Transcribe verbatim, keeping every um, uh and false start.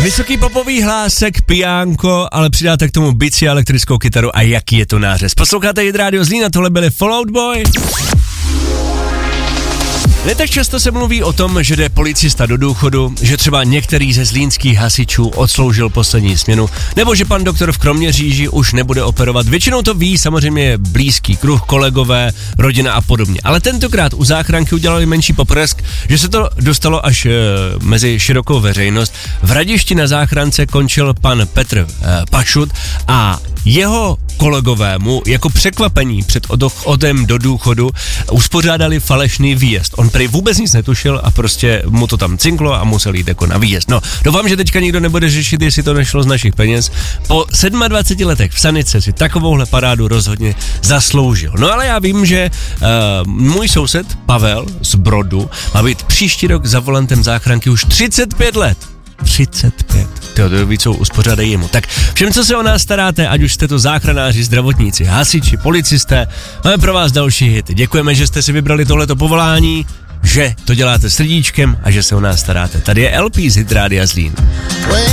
Vysoký popový hlásek, pijánko, ale přidáte k tomu bici a elektrickou kytaru a jaký je to nářez. Posloucháte Hit Radio Zlín a tohle byli Fall Out Boy. Ne tak často se mluví o tom, že jde policista do důchodu, že třeba některý ze zlínských hasičů odsloužil poslední směnu, nebo že pan doktor v Kroměříži už nebude operovat. Většinou to ví samozřejmě blízký kruh, kolegové, rodina a podobně. Ale tentokrát u záchranky udělali menší poprsk, že se to dostalo až e, mezi širokou veřejnost. V Hradišti na záchrance končil pan Petr e, Pašut a jeho kolegové mu jako překvapení před odchodem do důchodu uspořádali falešný výjezd. On prý vůbec nic netušil a prostě mu to tam cinklo a musel jít jako na výjezd. No, doufám, že teďka nikdo nebude řešit, jestli to nešlo z našich peněz. Po dvaceti sedmi letech v sanice si takovouhle parádu rozhodně zasloužil. No ale já vím, že uh, můj soused Pavel z Brodu má být příští rok za volantem záchranky už třicet pět let. třicet pět. Tyjo, to víc uspořádají jemu. Tak všem, co se o nás staráte, ať už jste to záchranáři, zdravotníci, hasiči, policisté, máme pro vás další hity. Děkujeme, že jste si vybrali tohleto povolání, že to děláte srdíčkem a že se o nás staráte. Tady je el pé z Hit Rádia Zlín.